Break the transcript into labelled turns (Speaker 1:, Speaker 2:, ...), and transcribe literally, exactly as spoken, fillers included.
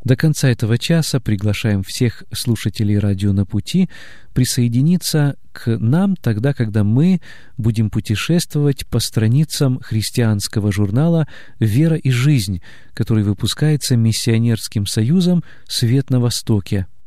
Speaker 1: До конца этого часа приглашаем всех слушателей «Радио на пути» присоединиться к нам тогда, когда мы будем путешествовать по страницам христианского журнала «Вера и жизнь», который выпускается Миссионерским союзом «Свет на Востоке».